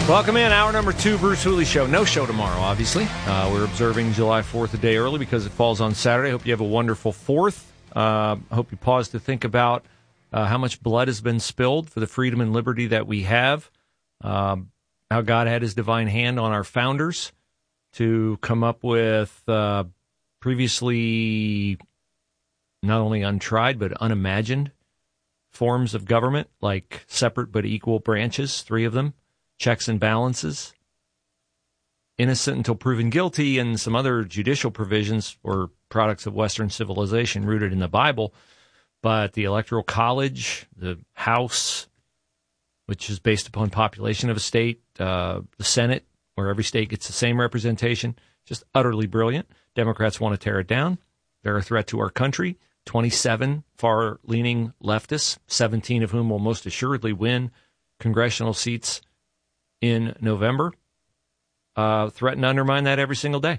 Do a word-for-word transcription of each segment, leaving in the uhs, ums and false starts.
Welcome in, hour number two, Bruce Hooley Show. No show tomorrow, obviously. Uh, we're observing July fourth a day early because it falls on Saturday. Hope you have a wonderful fourth. Uh, hope you pause to think about uh, how much blood has been spilled for the freedom and liberty that we have. Um, how God had his divine hand on our founders to come up with uh, previously not only untried but unimagined forms of government, like separate but equal branches, three of them. Checks and balances, innocent until proven guilty, and some other judicial provisions or products of Western civilization rooted in the Bible. But the Electoral College, the House, which is based upon population of a state, uh, the Senate, where every state gets the same representation, just utterly brilliant. Democrats want to tear it down. They're a threat to our country. twenty-seven far-leaning leftists, seventeen of whom will most assuredly win congressional seats in November, uh, threaten to undermine that every single day.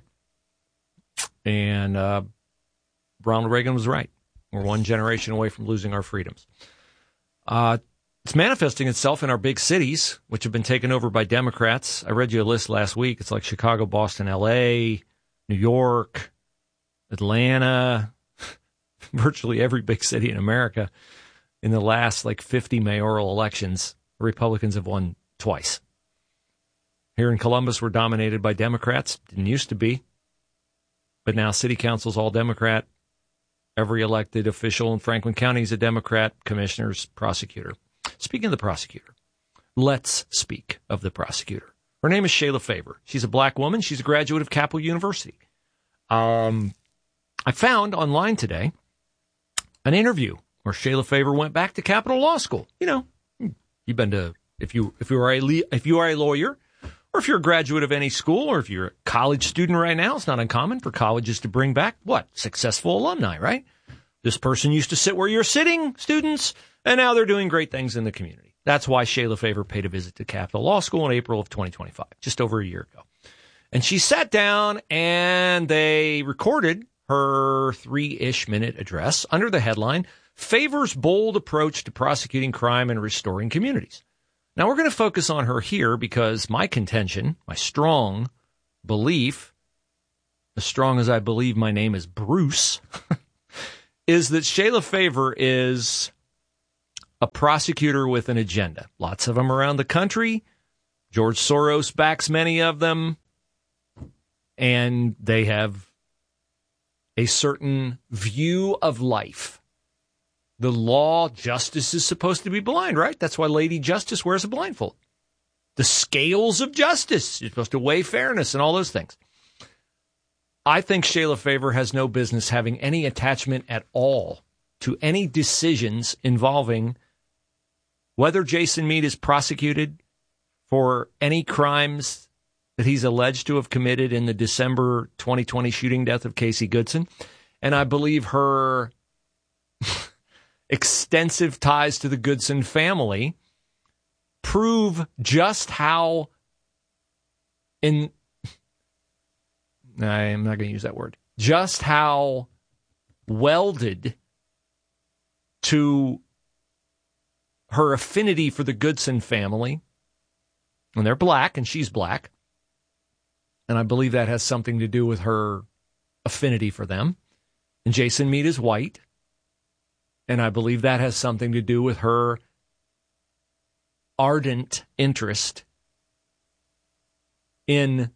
And uh, Ronald Reagan was right. We're one generation away from losing our freedoms. Uh, it's manifesting itself in our big cities, which have been taken over by Democrats. I read you a list last week. It's like Chicago, Boston, L A, New York, Atlanta, virtually every big city in America. In the last like fifty mayoral elections, Republicans have won twice. Here in Columbus, we're dominated by Democrats. Didn't used to be. But now city council's all Democrat. Every elected official in Franklin County is a Democrat. Commissioners, prosecutor. Speaking of the prosecutor, let's speak of the prosecutor. Her name is Shayla Favor. She's a black woman. She's a graduate of Capital University. Um, I found online today an interview where Shayla Favor went back to Capital Law School. You know, you've been to, if you if you are a if you are a lawyer, or if you're a graduate of any school, or if you're a college student right now, it's not uncommon for colleges to bring back, what, successful alumni, right? This person used to sit where you're sitting, students, and now they're doing great things in the community. That's why Shayla Favor paid a visit to Capital Law School in April of twenty twenty-five, just over a year ago. And she sat down and they recorded her three-ish minute address under the headline, Favor's Bold Approach to Prosecuting Crime and Restoring Communities. Now, we're going to focus on her here because my contention, my strong belief, as strong as I believe my name is Bruce, is that Shayla Favor is a prosecutor with an agenda. Lots of them around the country. George Soros backs many of them. And they have a certain view of life. The law, justice is supposed to be blind, right? That's why Lady Justice wears a blindfold. The scales of justice. You're supposed to weigh fairness and all those things. I think Shayla Favor has no business having any attachment at all to any decisions involving whether Jason Meade is prosecuted for any crimes that he's alleged to have committed in the December twenty twenty shooting death of Casey Goodson. And I believe her extensive ties to the Goodson family prove just how in I'm not going to use that word. Just how welded to her affinity for the Goodson family, and they're black and she's black, and I believe that has something to do with her affinity for them. And Jason Meade is white, and I believe that has something to do with her ardent interest in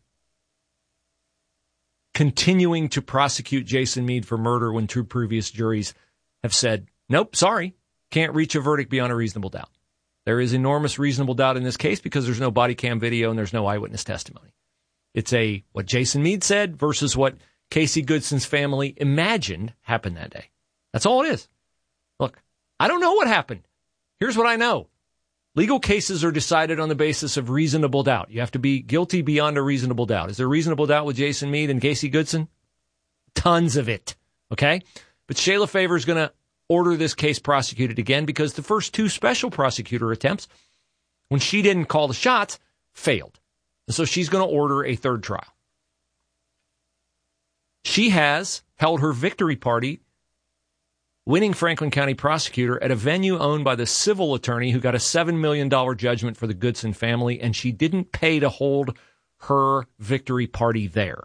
continuing to prosecute Jason Meade for murder when two previous juries have said, nope, sorry, can't reach a verdict beyond a reasonable doubt. There is enormous reasonable doubt in this case because there's no body cam video and there's no eyewitness testimony. It's a what Jason Meade said versus what Casey Goodson's family imagined happened that day. That's all it is. Look, I don't know what happened. Here's what I know. Legal cases are decided on the basis of reasonable doubt. You have to be guilty beyond a reasonable doubt. Is there reasonable doubt with Jason Meade and Casey Goodson? Tons of it. Okay? But Shayla Favor is going to order this case prosecuted again because the first two special prosecutor attempts, when she didn't call the shots, failed. And so she's going to order a third trial. She has held her victory party winning Franklin County prosecutor at a venue owned by the civil attorney who got a seven million dollars judgment for the Goodson family, and she didn't pay to hold her victory party there.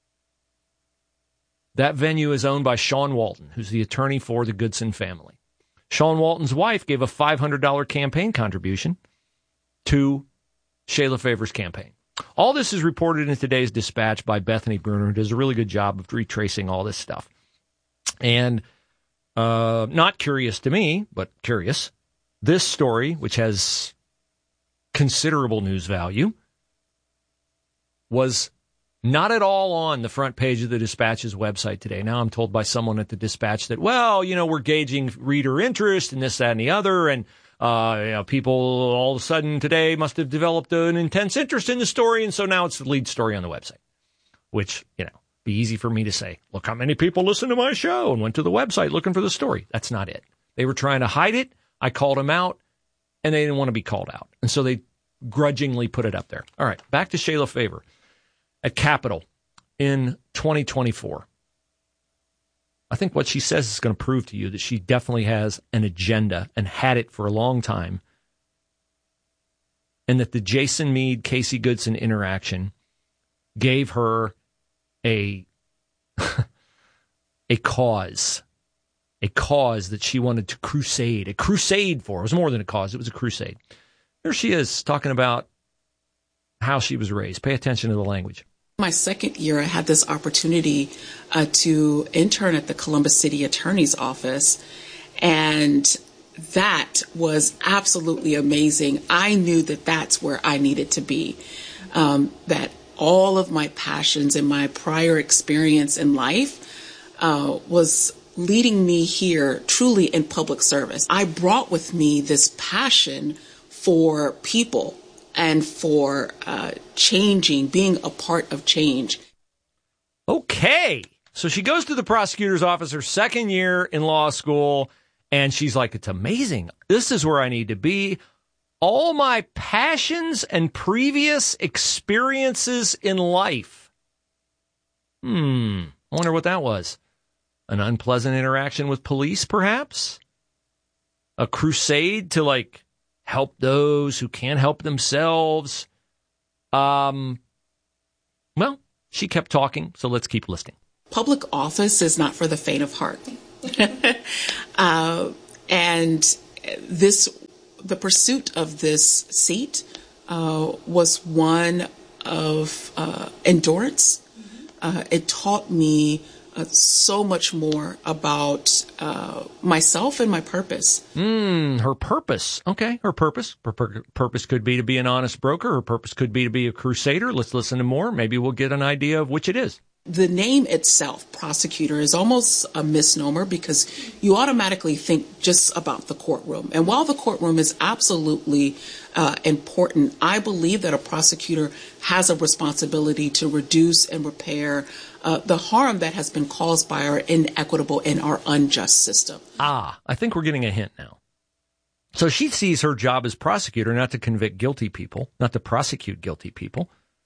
That venue is owned by Sean Walton, who's the attorney for the Goodson family. Sean Walton's wife gave a five hundred dollars campaign contribution to Shayla Favor's campaign. All this is reported in today's Dispatch by Bethany Bruner, who does a really good job of retracing all this stuff. And uh, not curious to me, but curious, this story, which has considerable news value, was not at all on the front page of the Dispatch's website today. Now I'm told by someone at the Dispatch that, well, you know, we're gauging reader interest and this, that, and the other, and uh, you know, people all of a sudden today must have developed an intense interest in the story, and so now it's the lead story on the website, which, you know, be easy for me to say, look how many people listen to my show and went to the website looking for the story. That's not it. They were trying to hide it. I called them out, and they didn't want to be called out, and so they grudgingly put it up there. All right, back to Shayla Favor. At Capitol in twenty twenty-four. I think what she says is going to prove to you that she definitely has an agenda and had it for a long time, and that the Jason Meade, Casey Goodson interaction gave her a a cause, a cause that she wanted to crusade, a crusade for. It was more than a cause. It was a crusade. Here she is talking about how she was raised. Pay attention to the language. My second year, I had this opportunity uh, to intern at the Columbus City Attorney's Office, and that was absolutely amazing. I knew that that's where I needed to be, um, that all of my passions and my prior experience in life uh, was leading me here truly in public service. I brought with me this passion for people and for uh, changing, being a part of change. Okay. So she goes to the prosecutor's office her second year in law school, and she's like, it's amazing. This is where I need to be. All my passions and previous experiences in life. Hmm. I wonder what that was. An unpleasant interaction with police, perhaps? A crusade to, like, help those who can't help themselves. Um, well, she kept talking, so let's keep listening. Public office is not for the faint of heart. uh, and this, the pursuit of this seat uh, was one of uh, endurance. Uh, it taught me Uh, so much more about uh, myself and my purpose. Mm, her purpose. Okay, her purpose. Her pur- purpose could be to be an honest broker. Her purpose could be to be a crusader. Let's listen to more. Maybe we'll get an idea of which it is. The name itself, prosecutor, is almost a misnomer because you automatically think just about the courtroom. And while the courtroom is absolutely uh, important, I believe that a prosecutor has a responsibility to reduce and repair uh, the harm that has been caused by our inequitable and our unjust system. Ah, I think we're getting a hint now. So she sees her job as prosecutor not to convict guilty people, not to prosecute guilty people,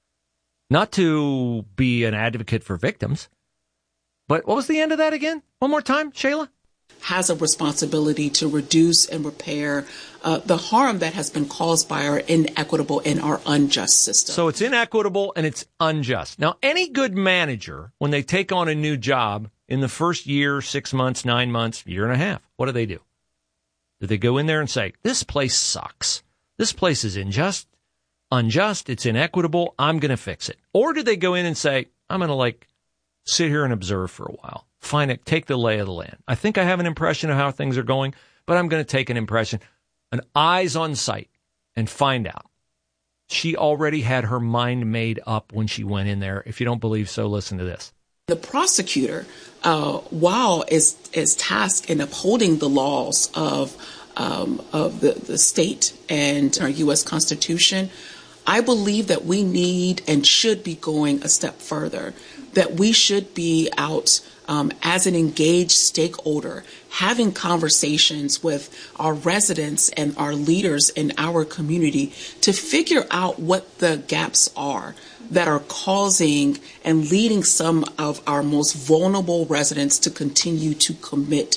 not to be an advocate for victims. But what was the end of that again? One more time, Shayla? Has a responsibility to reduce and repair uh, the harm that has been caused by our inequitable and our unjust system. So it's inequitable and it's unjust. Now, any good manager, when they take on a new job in the first year, six months, nine months, year and a half, what do they do? Do they go in there and say, this place sucks. This place is unjust. Unjust, it's inequitable, I'm going to fix it? Or do they go in and say, I'm going to, like, sit here and observe for a while, find it, take the lay of the land. I think I have an impression of how things are going, but I'm going to take an impression, an eyes on sight, and find out. She already had her mind made up when she went in there. If you don't believe so, listen to this. The prosecutor, uh, while is is tasked in upholding the laws of um, of the, the state and our U S Constitution, I believe that we need and should be going a step further, that we should be out um, as an engaged stakeholder, having conversations with our residents and our leaders in our community to figure out what the gaps are that are causing and leading some of our most vulnerable residents to continue to commit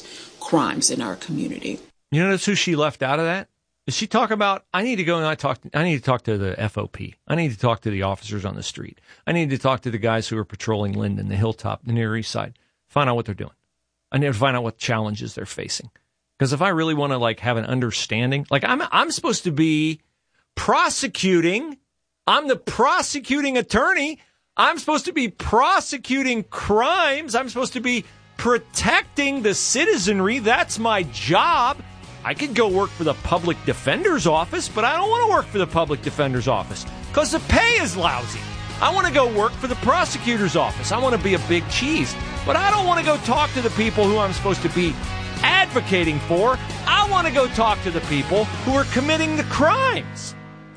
crimes in our community. You notice who she left out of that? Does she talk about, I need to go and I talk, I need to talk to the F O P. I need to talk to the officers on the street. I need to talk to the guys who are patrolling Linden, the Hilltop, the Near East Side. Find out what they're doing. I need to find out what challenges they're facing. Because if I really want to like have an understanding, like I'm, I'm supposed to be prosecuting. I'm the prosecuting attorney. I'm supposed to be prosecuting crimes. I'm supposed to be protecting the citizenry. That's my job. I could go work for the public defender's office, but I don't want to work for the public defender's office because the pay is lousy. I want to go work for the prosecutor's office. I want to be a big cheese, but I don't want to go talk to the people who I'm supposed to be advocating for. I want to go talk to the people who are committing the crimes.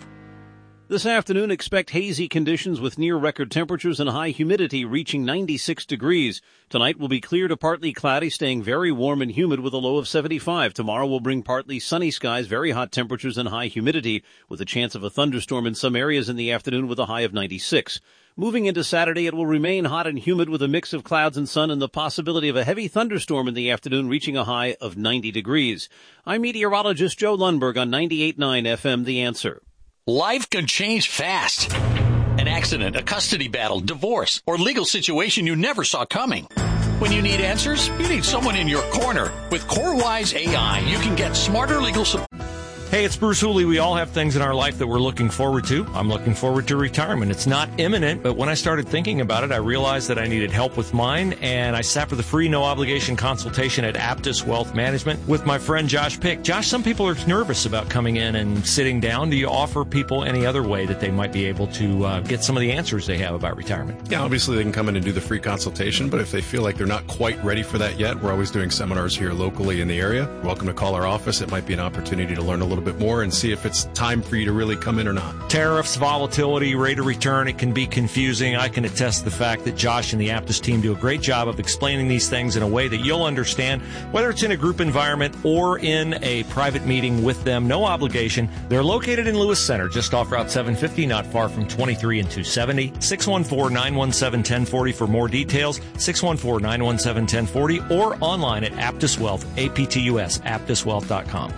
This afternoon, expect hazy conditions with near-record temperatures and high humidity reaching ninety-six degrees. Tonight will be clear to partly cloudy, staying very warm and humid with a low of seventy-five. Tomorrow will bring partly sunny skies, very hot temperatures and high humidity, with a chance of a thunderstorm in some areas in the afternoon with a high of ninety-six. Moving into Saturday, it will remain hot and humid with a mix of clouds and sun and the possibility of a heavy thunderstorm in the afternoon, reaching a high of ninety degrees. I'm meteorologist Joe Lundberg on ninety-eight point nine F M, The Answer. Life can change fast. An accident, a custody battle, divorce, or legal situation you never saw coming. When you need answers, you need someone in your corner. With CoreWise A I, you can get smarter legal support. Hey, it's Bruce Hooley. We all have things in our life that we're looking forward to. I'm looking forward to retirement. It's not imminent, but when I started thinking about it, I realized that I needed help with mine, and I sat for the free, no-obligation consultation at Aptus Wealth Management with my friend Josh Pick. Josh, some people are nervous about coming in and sitting down. Do you offer people any other way that they might be able to uh, get some of the answers they have about retirement? Yeah, obviously they can come in and do the free consultation, but if they feel like they're not quite ready for that yet, we're always doing seminars here locally in the area. You're welcome to call our office. It might be an opportunity to learn a little bit more and see if it's time for you to really come in or not. Tariffs, volatility, rate of return, it can be confusing. I can attest to the fact that Josh and the Aptus team do a great job of explaining these things in a way that you'll understand, whether it's in a group environment or in a private meeting with them. No obligation. They're located in Lewis Center, just off Route seven fifty, not far from twenty-three and two seventy. six one four, nine one seven, one zero four zero for more details. six one four, nine one seven, one zero four zero or online at Aptus Wealth, A P T U S, aptus wealth dot com.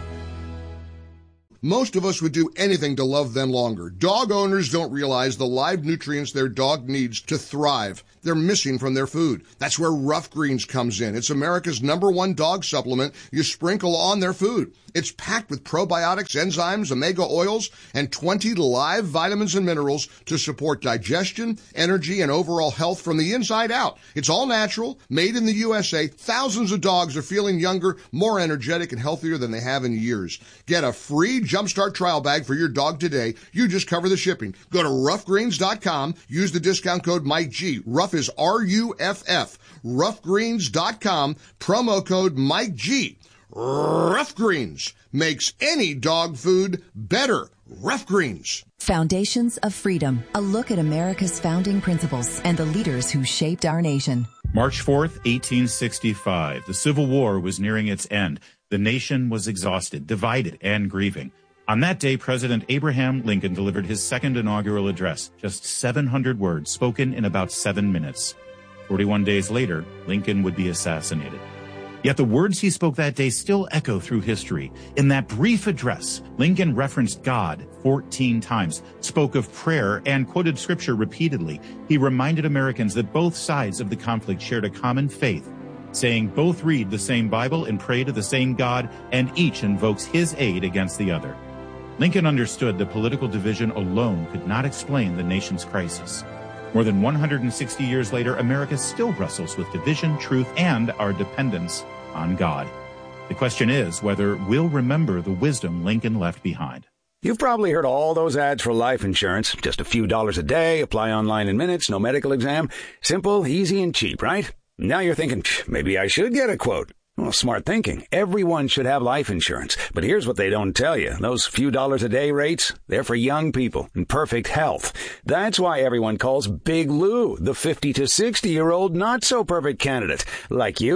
Most of us would do anything to love them longer. Dog owners don't realize the live nutrients their dog needs to thrive. They're missing from their food. That's where Rough Greens comes in. It's America's number one dog supplement you sprinkle on their food. It's packed with probiotics, enzymes, omega oils, and twenty live vitamins and minerals to support digestion, energy, and overall health from the inside out. It's all natural, made in the U S A. Thousands of dogs are feeling younger, more energetic, and healthier than they have in years. Get a free Jumpstart trial bag for your dog today. You just cover the shipping. Go to rough greens dot com. Use the discount code Mike G. Rough is R U F F. rough greens dot com. Promo code Mike G. Rough Greens makes any dog food better. Rough Greens. Foundations of Freedom, a look at America's founding principles and the leaders who shaped our nation. March fourth, eighteen sixty-five. The Civil War was nearing its end. The nation was exhausted, divided, and grieving. On that day, President Abraham Lincoln delivered his second inaugural address, just seven hundred words spoken in about seven minutes. forty-one days later, Lincoln would be assassinated. Yet the words he spoke that day still echo through history. In that brief address, Lincoln referenced God fourteen times, spoke of prayer, and quoted scripture repeatedly. He reminded Americans that both sides of the conflict shared a common faith, saying both read the same Bible and pray to the same God, and each invokes his aid against the other. Lincoln understood that political division alone could not explain the nation's crisis. More than one hundred sixty years later, America still wrestles with division, truth, and our dependence on God. The question is whether we'll remember the wisdom Lincoln left behind. You've probably heard all those ads for life insurance. Just a few dollars a day, apply online in minutes, no medical exam. Simple, easy, and cheap, right? Now you're thinking, maybe I should get a quote. Well, smart thinking. Everyone should have life insurance. But here's what they don't tell you. Those few dollars a day rates, they're for young people in perfect health. That's why everyone calls Big Lou the fifty to sixty-year-old not-so-perfect candidate, like you.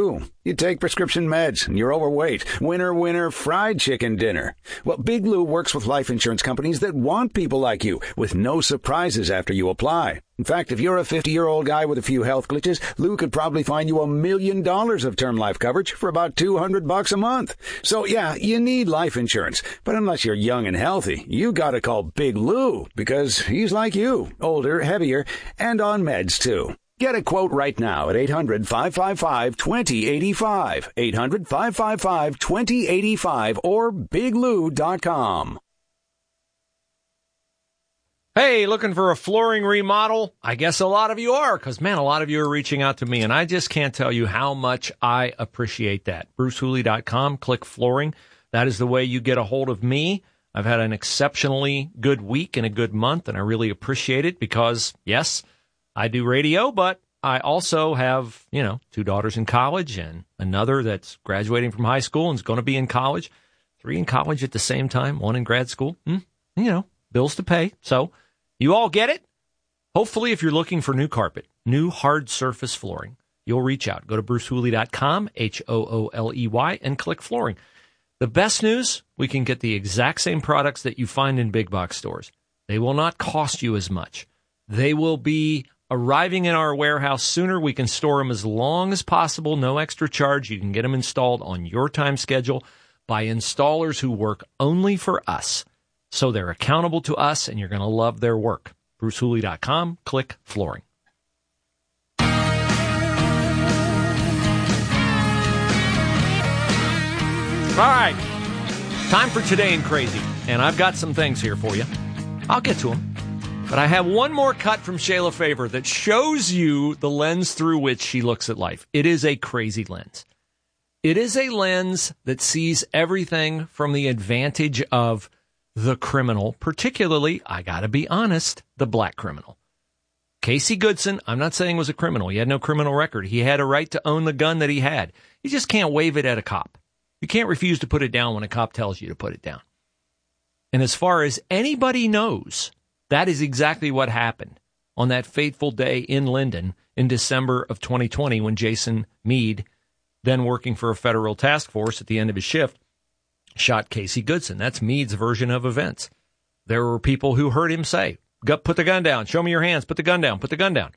You take prescription meds and you're overweight. Winner, winner, fried chicken dinner. Well, Big Lou works with life insurance companies that want people like you with no surprises after you apply. In fact, if you're a fifty-year-old guy with a few health glitches, Lou could probably find you a million dollars of term life coverage for about two hundred bucks a month. So yeah, you need life insurance. But unless you're young and healthy, you gotta call Big Lou because he's like you, older, heavier, and on meds too. Get a quote right now at eight hundred, five five five, two zero eight five, eight hundred, five five five, two zero eight five, or big lou dot com. Hey, looking for a flooring remodel? I guess a lot of you are, because, man, a lot of you are reaching out to me, and I just can't tell you how much I appreciate that. bruce hooley dot com, click flooring. That is the way you get a hold of me. I've had an exceptionally good week and a good month, and I really appreciate it because, yes, I do radio, but I also have, you know, two daughters in college and another that's graduating from high school and is going to be in college. Three in college at the same time, one in grad school. Mm, you know, bills to pay. So you all get it. Hopefully, if you're looking for new carpet, new hard surface flooring, you'll reach out. Go to bruce hooley dot com, H O O L E Y, and click flooring. The best news, we can get the exact same products that you find in big box stores. They will not cost you as much. They will be arriving in our warehouse sooner. We can store them as long as possible, no extra charge. You can get them installed on your time schedule by installers who work only for us. So they're accountable to us, and you're going to love their work. bruce hooley dot com, click flooring. All right, time for Today in Crazy, and I've got some things here for you. I'll get to them. But I have one more cut from Shayla Favor that shows you the lens through which she looks at life. It is a crazy lens. It is a lens that sees everything from the advantage of the criminal, particularly, I got to be honest, the black criminal. Casey Goodson, I'm not saying was a criminal. He had no criminal record. He had a right to own the gun that he had. You just can't wave it at a cop. You can't refuse to put it down when a cop tells you to put it down. And as far as anybody knows, that is exactly what happened on that fateful day in Linden in December of twenty twenty when Jason Meade, then working for a federal task force at the end of his shift, shot Casey Goodson. That's Meade's version of events. There were people who heard him say, put the gun down, show me your hands, put the gun down, put the gun down.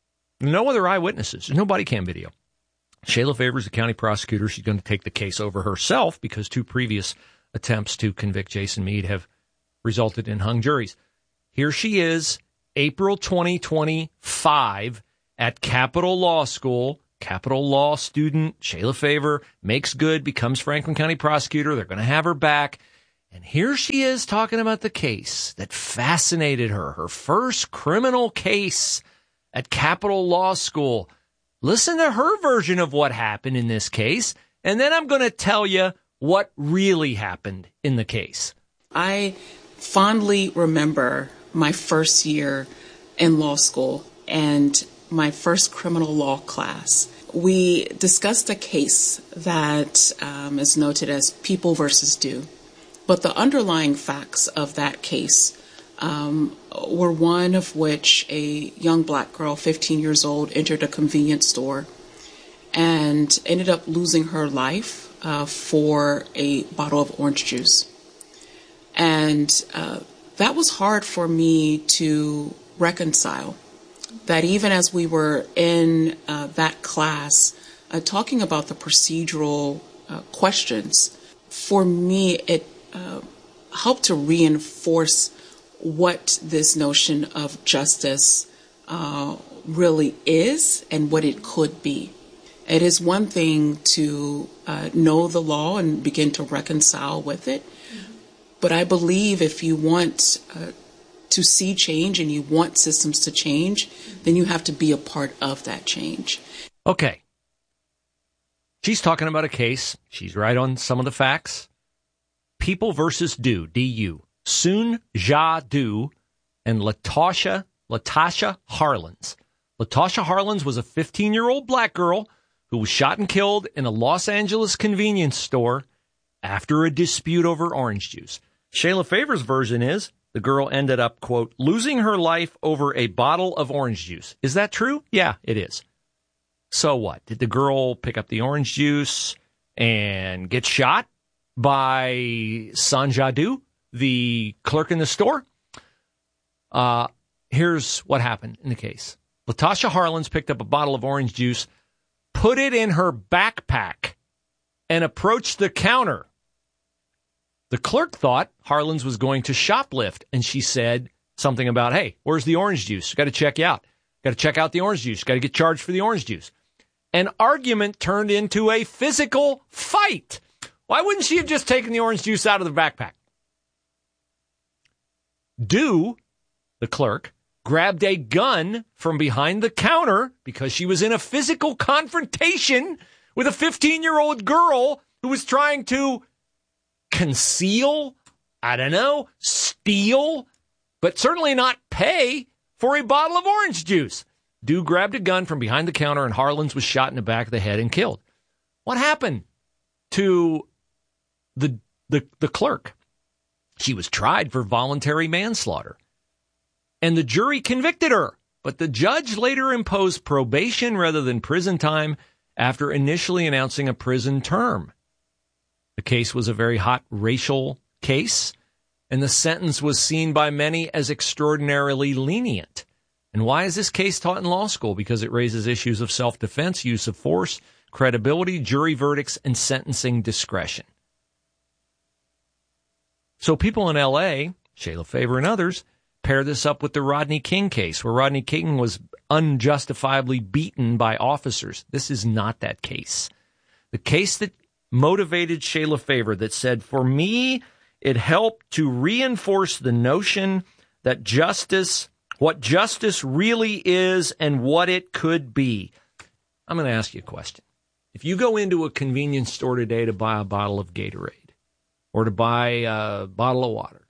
No other eyewitnesses. There's no body cam video. Shayla Favors, the county prosecutor. She's going to take the case over herself because two previous attempts to convict Jason Meade have resulted in hung juries. Here she is, April twenty twenty-five, at Capital Law School. Capital Law student, Shayla Favor, makes good, becomes Franklin County prosecutor. They're going to have her back. And here she is talking about the case that fascinated her, her first criminal case at Capital Law School. Listen to her version of what happened in this case, and then I'm going to tell you what really happened in the case. I fondly remember my first year in law school and my first criminal law class. We discussed a case that um, is noted as People versus Dew. But the underlying facts of that case um, were one of which a young black girl, fifteen years old, entered a convenience store and ended up losing her life uh, for a bottle of orange juice. And uh, that was hard for me to reconcile, that even as we were in uh, that class uh, talking about the procedural uh, questions, for me it uh, helped to reinforce what this notion of justice uh, really is and what it could be. It is one thing to uh, know the law and begin to reconcile with it, but I believe if you want uh, to see change and you want systems to change, then you have to be a part of that change. Okay. She's talking about a case. She's right on some of the facts. People versus Dew, D U. Soon Ja Dew and Latasha, Latasha Harlins. Latasha Harlins was a fifteen-year-old black girl who was shot and killed in a Los Angeles convenience store after a dispute over orange juice. Shayla Favor's version is the girl ended up, quote, losing her life over a bottle of orange juice. Is that true? Yeah, it is. So what? Did the girl pick up the orange juice and get shot by Sanjadu, the clerk in the store? Uh, here's what happened in the case. Latasha Harlins picked up a bottle of orange juice, put it in her backpack, and approached the counter. The clerk thought Harlins was going to shoplift, and she said something about, hey, where's the orange juice? Got to check you out. Got to check out the orange juice. Got to get charged for the orange juice. An argument turned into a physical fight. Why wouldn't she have just taken the orange juice out of the backpack? Do, the clerk, grabbed a gun from behind the counter because she was in a physical confrontation with a fifteen-year-old girl who was trying to conceal, I don't know, steal, but certainly not pay for a bottle of orange juice. Dew grabbed a gun from behind the counter, and Harlins was shot in the back of the head and killed. What happened to the, the, the clerk? She was tried for voluntary manslaughter, and the jury convicted her. But the judge later imposed probation rather than prison time after initially announcing a prison term. The case was a very hot racial case, and the sentence was seen by many as extraordinarily lenient. And why is this case taught in law school? Because it raises issues of self-defense, use of force, credibility, jury verdicts, and sentencing discretion. So people in L A, Shayla Favor and others, pair this up with the Rodney King case, where Rodney King was unjustifiably beaten by officers. This is not that case. The case that motivated Shayla Favor, that said, for me, it helped to reinforce the notion that justice, what justice really is and what it could be. I'm going to ask you a question. If you go into a convenience store today to buy a bottle of Gatorade or to buy a bottle of water,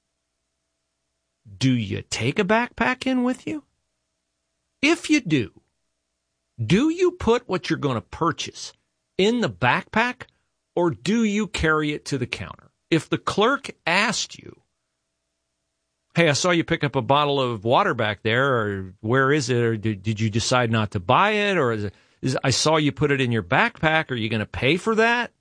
do you take a backpack in with you? If you do, do you put what you're going to purchase in the backpack, or do you carry it to the counter? If the clerk asked you, hey, I saw you pick up a bottle of water back there, or where is it, or did, did you decide not to buy it, or is it, is, I saw you put it in your backpack, are you going to pay for that?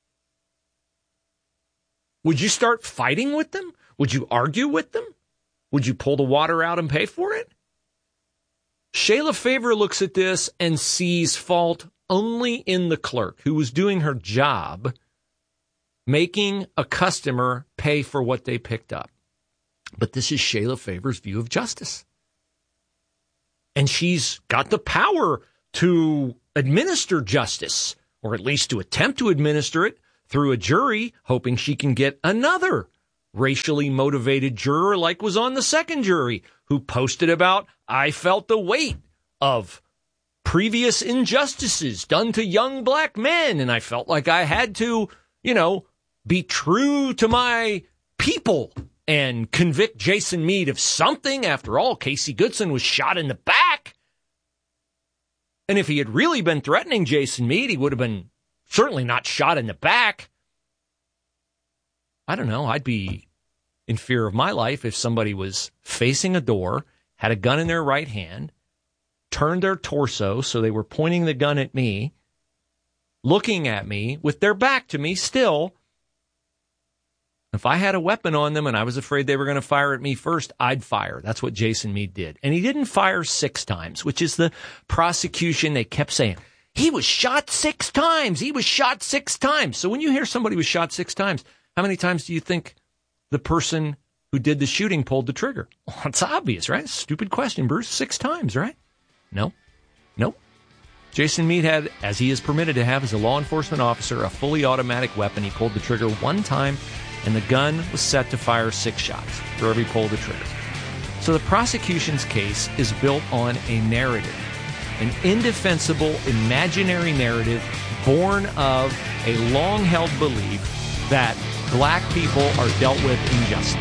Would you start fighting with them? Would you argue with them? Would you pull the water out and pay for it? Shayla Favor looks at this and sees fault only in the clerk, who was doing her job, making a customer pay for what they picked up. But this is Shayla Favor's view of justice. And she's got the power to administer justice, or at least to attempt to administer it through a jury, hoping she can get another racially motivated juror like was on the second jury, who posted about, I felt the weight of previous injustices done to young black men, and I felt like I had to, you know, be true to my people and convict Jason Meade of something. After all, Casey Goodson was shot in the back. And if he had really been threatening Jason Meade, he would have been certainly not shot in the back. I don't know. I'd be in fear of my life if somebody was facing a door, had a gun in their right hand, turned their torso so they were pointing the gun at me, looking at me with their back to me still. If I had a weapon on them and I was afraid they were going to fire at me first, I'd fire. That's what Jason Meade did. And he didn't fire six times, which is the prosecution. They kept saying, he was shot six times. He was shot six times. So when you hear somebody was shot six times, how many times do you think the person who did the shooting pulled the trigger? Well, it's obvious, right? Stupid question, Bruce. Six times, right? No. Nope. Jason Meade had, as he is permitted to have as a law enforcement officer, a fully automatic weapon. He pulled the trigger one time, and the gun was set to fire six shots for every pull of the trigger. So the prosecution's case is built on a narrative, an indefensible, imaginary narrative born of a long-held belief that black people are dealt with unjustly.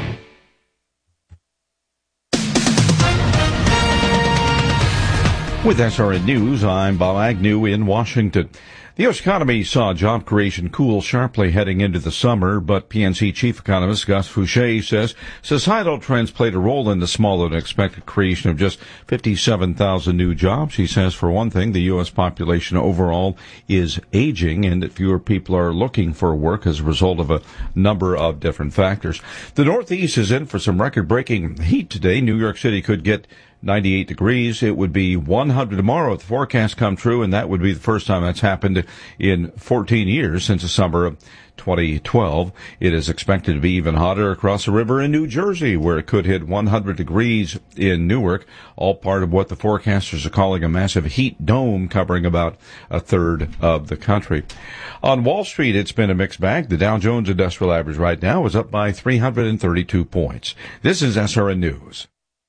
With S R N News, I'm Bob Agnew in Washington. The U S economy saw job creation cool sharply heading into the summer, but P N C chief economist Gus Fouché says societal trends played a role in the smaller than expected creation of just fifty-seven thousand new jobs. He says, for one thing, the U S population overall is aging and that fewer people are looking for work as a result of a number of different factors. The Northeast is in for some record-breaking heat today. New York City could get ninety-eight degrees. It would be one hundred tomorrow if the forecast come true, and that would be the first time that's happened in fourteen years since the summer of twenty twelve. It is expected to be even hotter across the river in New Jersey, where it could hit one hundred degrees in Newark, all part of what the forecasters are calling a massive heat dome covering about a third of the country. On Wall Street, it's been a mixed bag. The Dow Jones Industrial Average right now is up by three hundred thirty-two points. This is S R N News.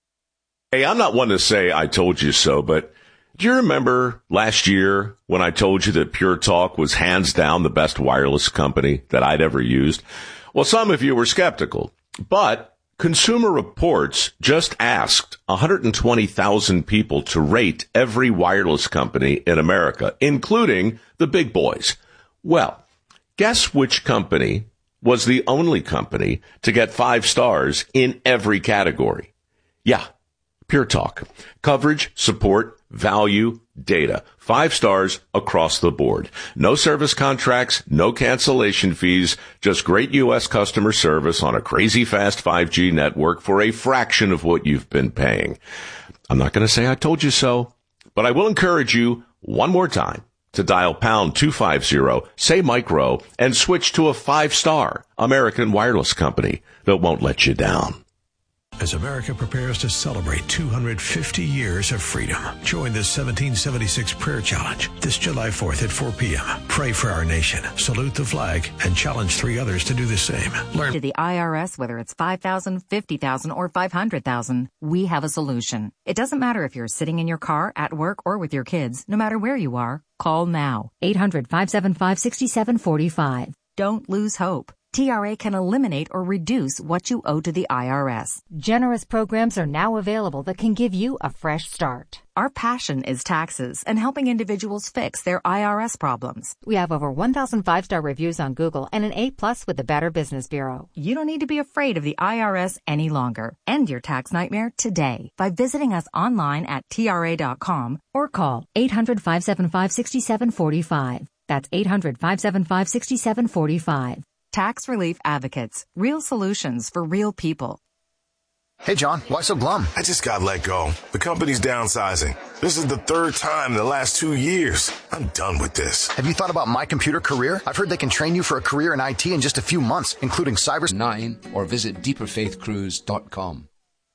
Hey, I'm not one to say I told you so, but do you remember last year when I told you that Pure Talk was hands down the best wireless company that I'd ever used? Well, some of you were skeptical, but Consumer Reports just asked one hundred twenty thousand people to rate every wireless company in America, including the big boys. Well, guess which company was the only company to get five stars in every category? Yeah. Pure Talk. Coverage, support, value, data. Five stars across the board. No service contracts, no cancellation fees, just great U S customer service on a crazy fast five G network for a fraction of what you've been paying. I'm not going to say I told you so, but I will encourage you one more time to dial pound two fifty, say micro, and switch to a five-star American wireless company that won't let you down. As America prepares to celebrate two hundred fifty years of freedom, join the seventeen seventy-six Prayer Challenge this July fourth at four p.m. Pray for our nation, salute the flag, and challenge three others to do the same. Learn to the I R S, whether it's five thousand dollars, fifty thousand dollars, or five hundred thousand dollars, we have a solution. It doesn't matter if you're sitting in your car, at work, or with your kids. No matter where you are, call now. eight hundred, five seven five, six seven four five. Don't lose hope. T R A can eliminate or reduce what you owe to the I R S. Generous programs are now available that can give you a fresh start. Our passion is taxes and helping individuals fix their I R S problems. We have over one thousand five-star reviews on Google and an A plus with the Better Business Bureau. You don't need to be afraid of the I R S any longer. End your tax nightmare today by visiting us online at T R A dot com or call eight hundred, five seven five, six seven four five. That's eight hundred, five seven five, six seven four five. Tax Relief Advocates. Real solutions for real people. Hey, John, why so glum? I just got let go. The company's downsizing. This is the third time in the last two years. I'm done with this. Have you thought about My Computer Career? I've heard they can train you for a career in I T in just a few months, including cyber... Nine, or visit deeper faith cruise dot com.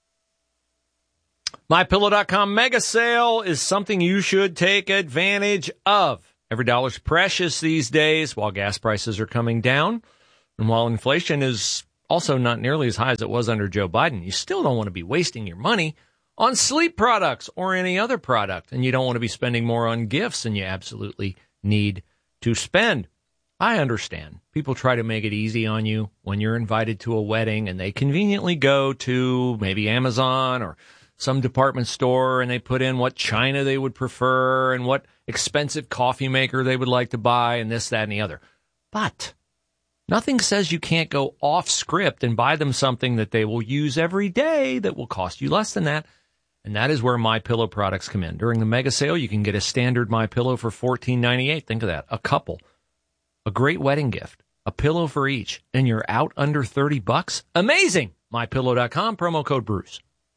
My Pillow dot com mega sale is something you should take advantage of. Every dollar's precious these days while gas prices are coming down. And while inflation is also not nearly as high as it was under Joe Biden, you still don't want to be wasting your money on sleep products or any other product. And you don't want to be spending more on gifts than you absolutely need to spend. I understand. People try to make it easy on you when you're invited to a wedding and they conveniently go to maybe Amazon or some department store and they put in what china they would prefer and what expensive coffee maker they would like to buy and this, that, and the other. But nothing says you can't go off script and buy them something that they will use every day that will cost you less than that. And that is where MyPillow products come in. During the mega sale, you can get a standard MyPillow for fourteen ninety-eight. Think of that. A couple. A great wedding gift. A pillow for each. And you're out under thirty bucks. Amazing. My Pillow dot com, promo code Bruce.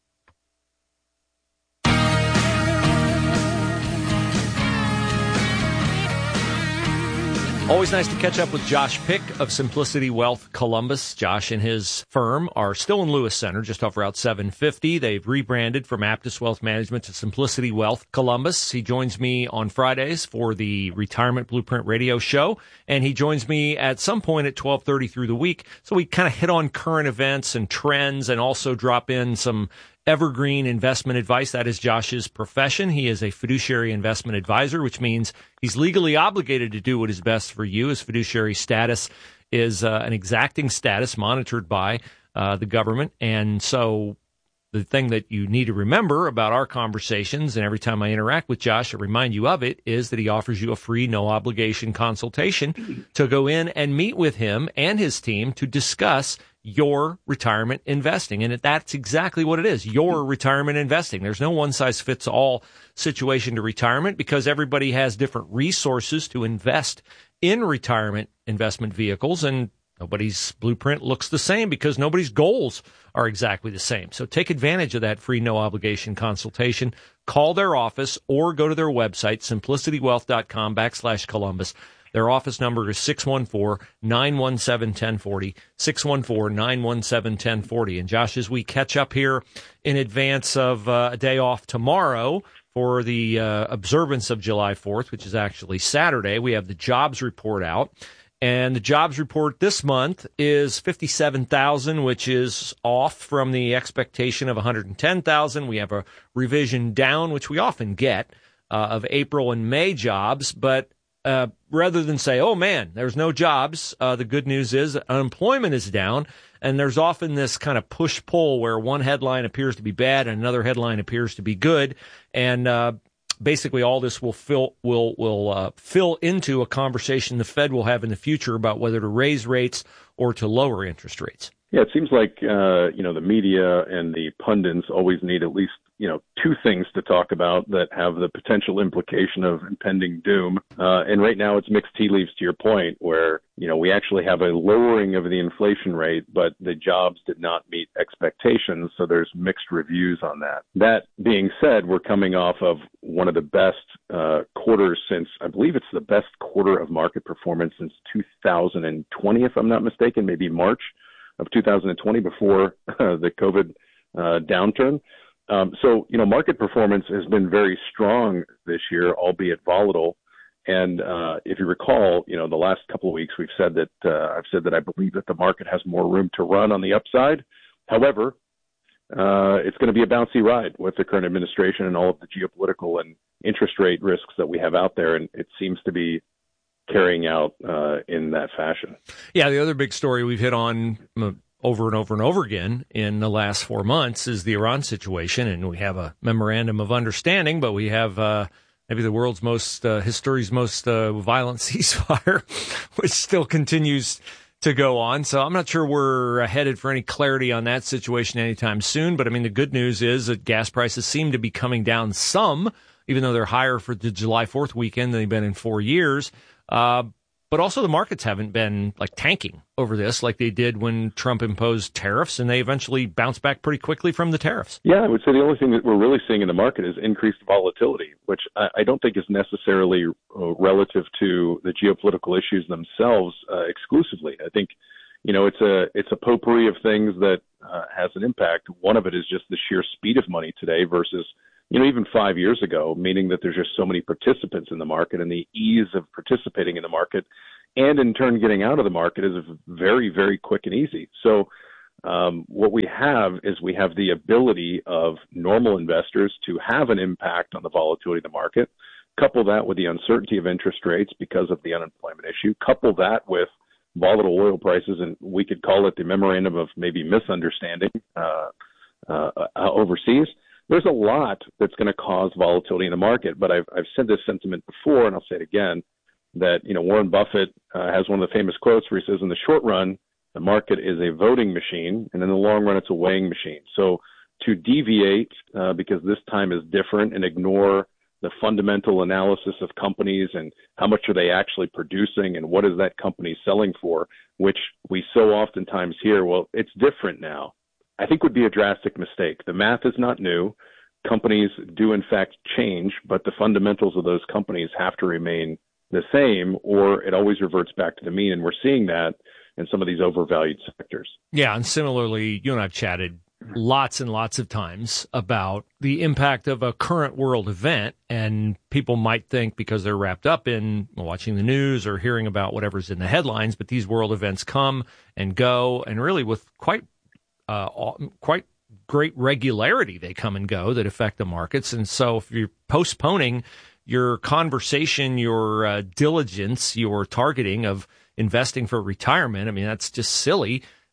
Always nice to catch up with Josh Pick of Simplicity Wealth Columbus. Josh and his firm are still in Lewis Center, just off Route seven fifty. They've rebranded from Aptus Wealth Management to Simplicity Wealth Columbus. He joins me on Fridays for the Retirement Blueprint Radio Show, and he joins me at some point at twelve thirty through the week. So we kind of hit on current events and trends and also drop in some evergreen investment advice. That is Josh's profession. He is a fiduciary investment advisor, which means he's legally obligated to do what is best for you. His fiduciary status is uh, an exacting status monitored by uh, the government. And so the thing that you need to remember about our conversations, and every time I interact with Josh, I remind you of it, is that he offers you a free, no-obligation consultation to go in and meet with him and his team to discuss your retirement investing. And that's exactly what it is, your retirement investing. There's no one-size-fits-all situation to retirement because everybody has different resources to invest in retirement investment vehicles, and nobody's blueprint looks the same because nobody's goals are exactly the same. So take advantage of that free no-obligation consultation. Call their office or go to their website, simplicitywealth.com backslash Columbus. Their office number is six one four, nine one seven, one zero four zero, six one four, nine one seven, one zero four zero. And Josh, as we catch up here in advance of uh, a day off tomorrow for the uh, observance of July fourth, which is actually Saturday, we have the jobs report out. And the jobs report this month is fifty-seven thousand, which is off from the expectation of one hundred ten thousand. We have a revision down, which we often get, uh, of April and May jobs. But uh, rather than say, oh, man, there's no jobs, uh, the good news is that unemployment is down. And there's often this kind of push-pull where one headline appears to be bad and another headline appears to be good. And uh basically, all this will fill will will uh, fill into a conversation the Fed will have in the future about whether to raise rates or to lower interest rates. Yeah, it seems like uh, you know the media and the pundits always need at least you know two things to talk about that have the potential implication of impending doom. Uh, and right now, it's mixed tea leaves. To your point, where you know we actually have a lowering of the inflation rate, but the jobs did not meet expectations, so there's mixed reviews on that. That being said, we're coming off of one of the best uh, quarters since I believe it's the best quarter of market performance since two thousand twenty, if I'm not mistaken, maybe March of two thousand twenty, before uh, the COVID uh, downturn. Um, so, you know, market performance has been very strong this year, albeit volatile. And uh, if you recall, you know, the last couple of weeks we've said that uh, I've said that I believe that the market has more room to run on the upside. However, uh, it's going to be a bouncy ride with the current administration and all of the geopolitical and interest rate risks that we have out there. And it seems to be carrying out uh, in that fashion. Yeah, the other big story we've hit on over and over and over again in the last four months is the Iran situation, and we have a memorandum of understanding, but we have uh, maybe the world's most, uh, history's most uh, violent ceasefire, which still continues to go on. So I'm not sure we're headed for any clarity on that situation anytime soon, but I mean, the good news is that gas prices seem to be coming down some, even though they're higher for the July fourth weekend than they've been in four years. Uh, but also the markets haven't been like tanking over this like they did when Trump imposed tariffs, and they eventually bounced back pretty quickly from the tariffs. Yeah, I would say the only thing that we're really seeing in the market is increased volatility, which I, I don't think is necessarily uh, relative to the geopolitical issues themselves uh, exclusively. I think, you know, it's a it's a potpourri of things that uh, has an impact. One of it is just the sheer speed of money today versus, you know, even five years ago, meaning that there's just so many participants in the market, and the ease of participating in the market and in turn getting out of the market is very, very quick and easy. So um, what we have is we have the ability of normal investors to have an impact on the volatility of the market, couple that with the uncertainty of interest rates because of the unemployment issue, couple that with volatile oil prices, and we could call it the memorandum of maybe misunderstanding uh, uh, overseas. There's a lot that's going to cause volatility in the market, but I've, I've said this sentiment before, and I'll say it again, that, you know, Warren Buffett uh, has one of the famous quotes where he says, in the short run, the market is a voting machine, and in the long run, it's a weighing machine. So to deviate, uh, because this time is different, and ignore the fundamental analysis of companies and how much are they actually producing and what is that company selling for, which we so oftentimes hear, well, it's different now, I think would be a drastic mistake. The math is not new. Companies do, in fact, change, but the fundamentals of those companies have to remain the same, or it always reverts back to the mean. And we're seeing that in some of these overvalued sectors. Yeah, and similarly, you and I have chatted lots and lots of times about the impact of a current world event, and people might think because they're wrapped up in watching the news or hearing about whatever's in the headlines, but these world events come and go, and really with quite uh, quite great regularity they come and go that affect the markets. And so if you're postponing your conversation, your uh, diligence, your targeting of investing for retirement, I mean, that's just silly.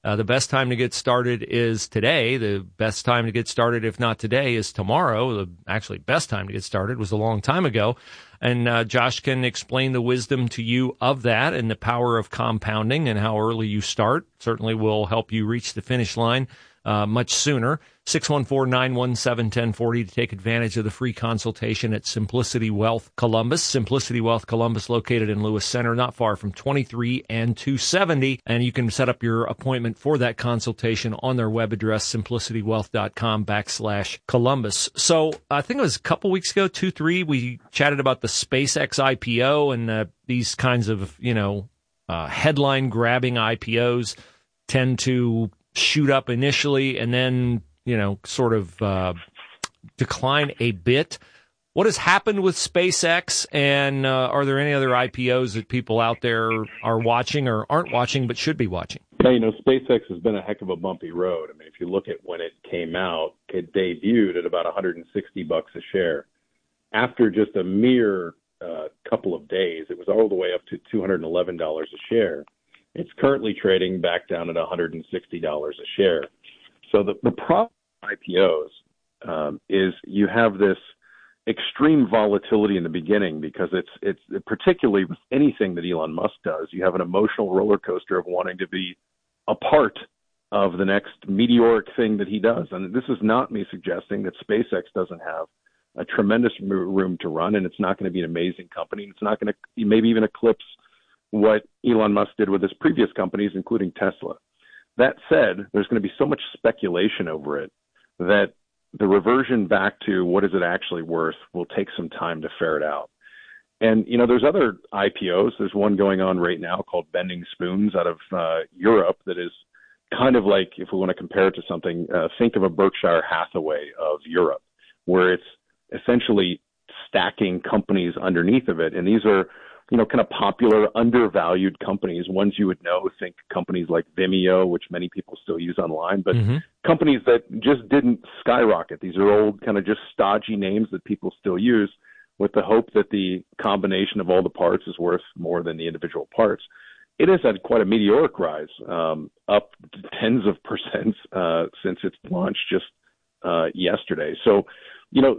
Uh, the best time to get started is today. The best time to get started, if not today, is tomorrow. The actually best time to get started was a long time ago. And uh, Josh can explain the wisdom to you of that and the power of compounding and how early you start. Certainly will help you reach the finish line uh, much sooner. six one four, nine one seven, one zero four zero to take advantage of the free consultation at Simplicity Wealth Columbus. Simplicity Wealth Columbus, located in Lewis Center, not far from twenty-three and two seventy. And you can set up your appointment for that consultation on their web address, simplicitywealth.com backslash Columbus. So I think it was a couple weeks ago, two, three, we chatted about the SpaceX I P O and uh, these kinds of, you know, uh, headline-grabbing I P Os tend to shoot up initially and then, you know, sort of uh, decline a bit. What has happened with SpaceX, and uh, are there any other I P Os that people out there are watching or aren't watching but should be watching? Yeah, you know, SpaceX has been a heck of a bumpy road. I mean, if you look at when it came out, it debuted at about one hundred sixty bucks a share. After just a mere uh, couple of days, it was all the way up to two hundred eleven dollars a share. It's currently trading back down at one hundred sixty dollars a share. So the, the problem with I P Os um, is you have this extreme volatility in the beginning because it's it's particularly with anything that Elon Musk does, you have an emotional roller coaster of wanting to be a part of the next meteoric thing that he does. And this is not me suggesting that SpaceX doesn't have a tremendous room to run, and it's not going to be an amazing company. It's not going to maybe even eclipse what Elon Musk did with his previous companies, including Tesla. That said, there's going to be so much speculation over it that the reversion back to what is it actually worth will take some time to ferret out. And, you know, there's other I P Os. There's one going on right now called Bending Spoons out of uh, Europe that is kind of like, if we want to compare it to something, uh, think of a Berkshire Hathaway of Europe, where it's essentially stacking companies underneath of it. And these are, you know, kind of popular, undervalued companies, ones you would know, think companies like Vimeo, which many people still use online, but mm-hmm. companies that just didn't skyrocket. These are old, kind of just stodgy names that people still use with the hope that the combination of all the parts is worth more than the individual parts. It has had quite a meteoric rise, um, up tens of percents uh, since its launch just uh, yesterday. So, you know,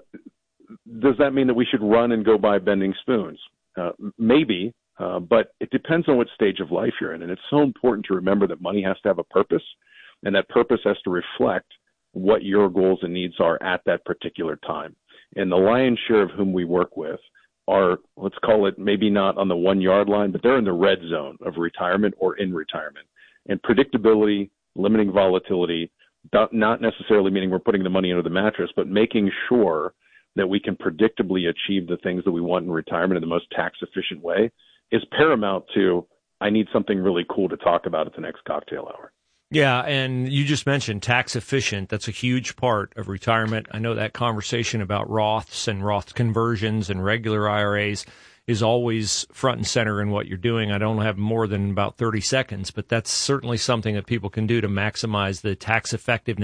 does that mean that we should run and go buy Bending Spoons? Uh, maybe, uh, but it depends on what stage of life you're in. And it's so important to remember that money has to have a purpose, and that purpose has to reflect what your goals and needs are at that particular time. And the lion's share of whom we work with are, let's call it maybe not on the one yard line, but they're in the red zone of retirement or in retirement. And predictability, limiting volatility, not necessarily meaning we're putting the money under the mattress, but making sure that we can predictably achieve the things that we want in retirement in the most tax-efficient way is paramount to, I need something really cool to talk about at the next cocktail hour. Yeah, and you just mentioned tax efficient. That's a huge part of retirement. I know that conversation about Roths and Roth conversions and regular I R As is always front and center in what you're doing. I don't have more than about thirty seconds, but that's certainly something that people can do to maximize the tax effectiveness